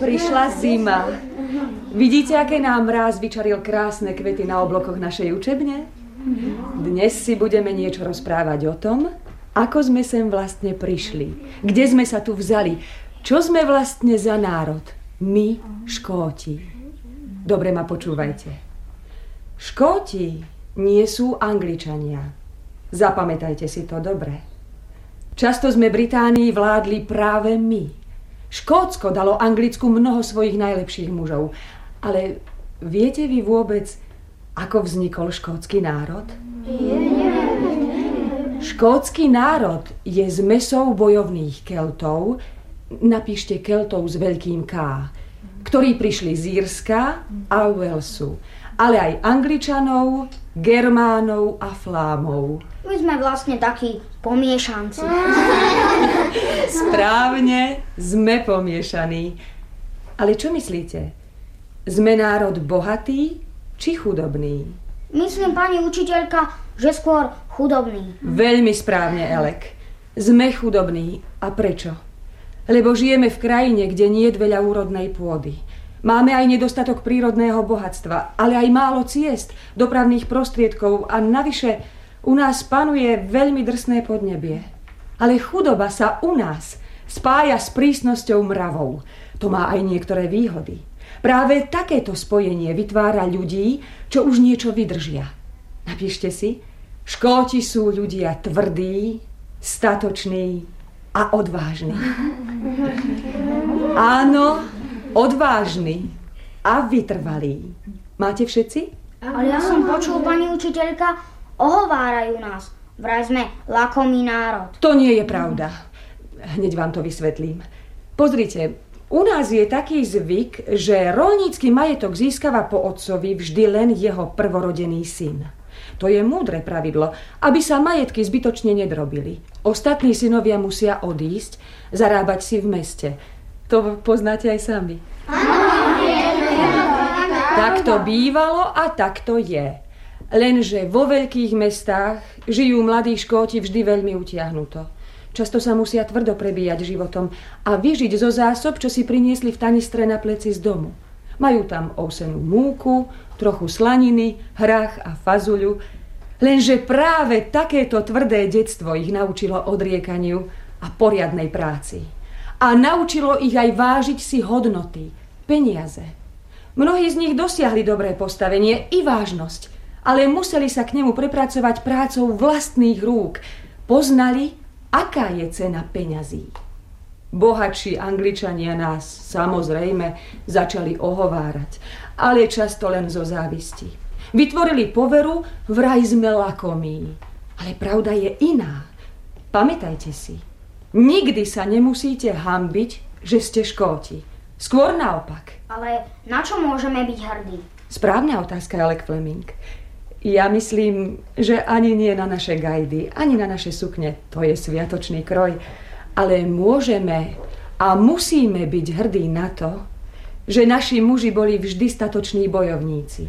prišla zima. Vidíte, aké nám mráz vyčaril krásne kvety na oblokoch našej učebne? Dnes si budeme niečo rozprávať o tom, ako sme sem vlastne prišli. Kde sme sa tu vzali. Čo sme vlastne za národ? My, Škóti. Dobre ma počúvajte. Škóti nie sú Angličania. Zapamätajte si to dobre. Často sme Británii vládli práve my. Škótsko dalo Anglicku mnoho svojich najlepších mužov. Ale viete vy vôbec, ako vznikol škótsky národ? Škótsky národ je zmesou bojovných Keltov, napíšte Keltov s veľkým K, ktorí prišli z Írska a Walesu, ale aj Angličanov, Germánov a Flámov. My sme vlastne takí pomiešanci. Správne, sme pomiešaní. Ale čo myslíte? Sme národ bohatý či chudobný? Myslím, pani učiteľka, že skôr chudobný. Veľmi správne, Elek. Sme chudobní. A prečo? Lebo žijeme v krajine, kde niet veľa úrodnej pôdy. Máme aj nedostatok prírodného bohatstva, ale aj málo ciest, dopravných prostriedkov a navyše u nás panuje veľmi drsné podnebie. Ale chudoba sa u nás spája s prísnosťou mravov. To má aj niektoré výhody. Práve takéto spojenie vytvára ľudí, čo už niečo vydržia. Napíšte si, Škóti sú ľudia tvrdí, statoční a odvážni. Áno, odvážni a vytrvalí. Máte všetci? Ale ja som počul, pani učiteľka, ohovárajú nás. Vraj sme lakomý národ. To nie je pravda. Hneď vám to vysvetlím. Pozrite, u nás je taký zvyk, že roľnícky majetok získava po otcovi vždy len jeho prvorodený syn. To je múdre pravidlo, aby sa majetky zbytočne nedrobili. Ostatní synovia musia odísť, zarábať si v meste. To poznáte aj sami. Tak to bývalo a tak to je. Lenže vo veľkých mestách žijú mladí Škóti vždy veľmi utiahnuto. Často sa musia tvrdo prebíjať životom a vyžiť zo zásob, čo si priniesli v tanistre na pleci z domu. Majú tam ovsenú múku, trochu slaniny, hrách a fazuľu. Lenže práve takéto tvrdé detstvo ich naučilo odriekaniu a poriadnej práci. A naučilo ich aj vážiť si hodnoty, peniaze. Mnohí z nich dosiahli dobré postavenie i vážnosť, ale museli sa k nemu prepracovať prácou vlastných rúk. Poznali, aká je cena peňazí. Bohatší Angličania nás, samozrejme, začali ohovárať, ale často len zo závisti. Vytvorili poveru, vraj sme lakomí. Ale pravda je iná. Pamätajte si, nikdy sa nemusíte hanbiť, že ste Škóti. Skôr naopak. Ale na čo môžeme byť hrdí? Správna otázka, Alec Fleming. Ja myslím, že ani nie na naše gajdy, ani na naše sukne. To je sviatočný kroj. Ale môžeme a musíme byť hrdí na to, že naši muži boli vždy statoční bojovníci.